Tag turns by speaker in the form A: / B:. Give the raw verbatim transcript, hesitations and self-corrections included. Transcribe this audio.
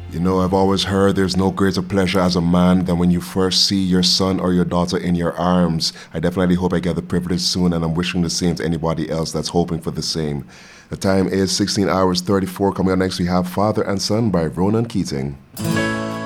A: You know, I've always heard there's no greater pleasure as a man than when you first see your son or your daughter in your arms. I definitely hope I get the privilege soon, and I'm wishing the same to anybody else that's hoping for the same. The time is sixteen hours thirty-four. Coming up next, we have Father and Son by Ronan Keating.